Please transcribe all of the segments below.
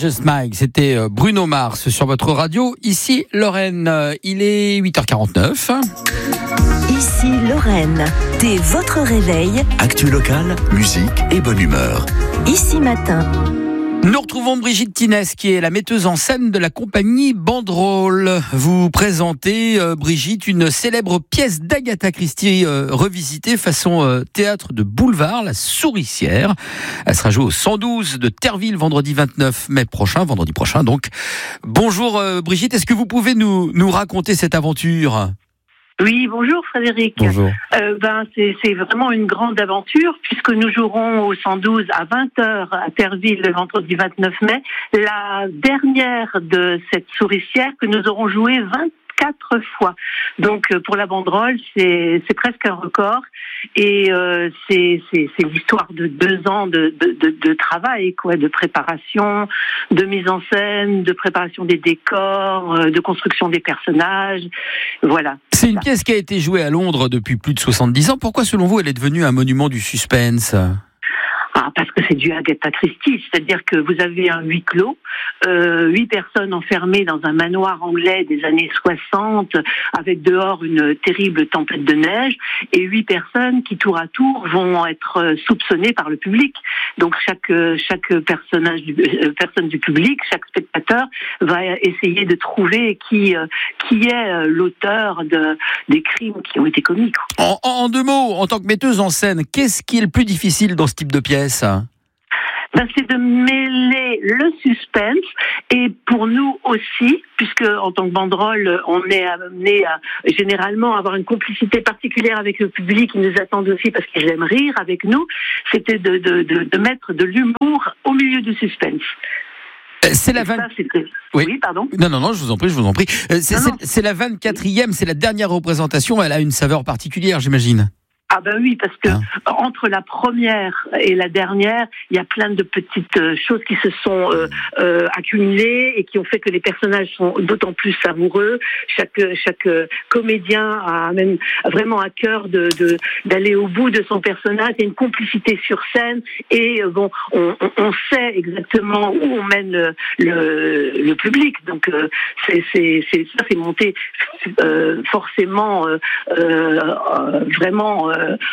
Just Mike, c'était Bruno Mars sur votre radio. Ici Lorraine, il est 8h49. Ici Lorraine, dès votre réveil. Actu locale, musique et bonne humeur. Ici Matin. Nous retrouvons Brigitte Tinès, qui est la metteuse en scène de la compagnie Banderole. Vous présentez, Brigitte, une célèbre pièce d'Agatha Christie revisitée façon théâtre de boulevard, La Souricière. Elle sera jouée au 112 de Terville vendredi 29 mai prochain, vendredi prochain donc. Bonjour Brigitte, est-ce que vous pouvez nous raconter cette aventure ? Oui, bonjour Frédéric. Bonjour. C'est vraiment une grande aventure puisque nous jouerons au 112 à 20h à Terville le vendredi 29 mai, la dernière de cette souricière que nous aurons jouée 24 fois. Donc pour la Banderole, c'est presque un record et c'est l'histoire de 2 ans de travail, quoi, de préparation, de mise en scène, de préparation des décors, de construction des personnages. Voilà. C'est une pièce qui a été jouée à Londres depuis plus de 70 ans. Pourquoi, selon vous, elle est devenue un monument du suspense ? Parce que c'est du Agatha Christie, c'est-à-dire que vous avez un huis clos, 8 personnes enfermées dans un manoir anglais des années 60, avec dehors une terrible tempête de neige, et 8 personnes qui, tour à tour, vont être soupçonnées par le public. Donc chaque personne du public, chaque spectateur, va essayer de trouver qui est l'auteur des crimes qui ont été commis. En 2 mots, en tant que metteuse en scène, qu'est-ce qui est le plus difficile dans ce type de pièce ? C'est de mêler le suspense et pour nous aussi, puisque en tant que Banderole, on est amené à généralement avoir une complicité particulière avec le public, ils nous attendent aussi parce qu'ils aiment rire avec nous, c'était de mettre de l'humour au milieu du suspense. C'est la Oui, pardon. Non, je vous en prie. C'est la 24e, c'est la dernière représentation, elle a une saveur particulière, j'imagine. Ah ben oui, parce que entre la première et la dernière, il y a plein de petites choses qui se sont accumulées et qui ont fait que les personnages sont d'autant plus savoureux. Chaque comédien a même vraiment à cœur d'aller au bout de son personnage. Il y a une complicité sur scène et on sait exactement où on mène le public. Donc c'est monté forcément vraiment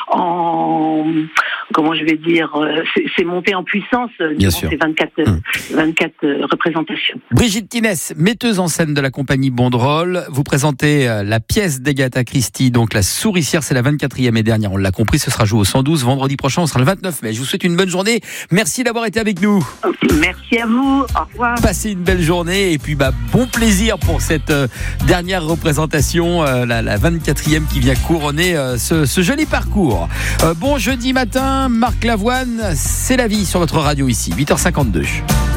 c'est monté en puissance durant ces 24 représentations. Brigitte Tinès, metteuse en scène de la compagnie Banderole, vous présentez la pièce d'Agatha Christie, donc La Souricière, c'est la 24e et dernière, on l'a compris, ce sera joué au 112 vendredi prochain, on sera le 29 mai. Je vous souhaite une bonne journée, merci d'avoir été avec nous. Merci à vous, au revoir. Passez une belle journée et puis bon plaisir pour cette dernière représentation, la 24e qui vient couronner ce joli parcours. Bon jeudi matin, Marc Lavoine, c'est la vie sur votre radio ici, 8h52.